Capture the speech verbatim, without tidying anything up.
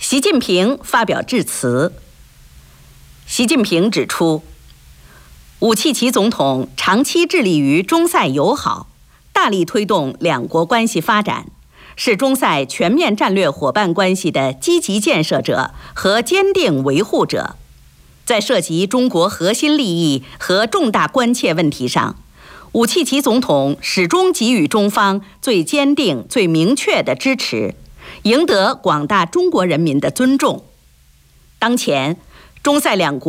习近平发表致辞。习近平指出，武契奇总统长期致力于中塞友好，大力推动两国关系发展，是中塞全面战略伙伴关系的积极建设者和坚定维护者。在涉及中国核心利益和重大关切问题上，武契奇总统始终给予中方最坚定、最明确的支持，赢得广大中国人民的尊重。当前，中塞两国